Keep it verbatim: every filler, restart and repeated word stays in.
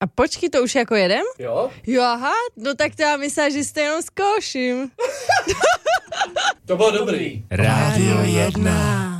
A počkej, to už jako jedem? Jo? Jo, aha, no tak to já myslím, že jste jenom zkouším. To bylo dobrý. Rádio jedna.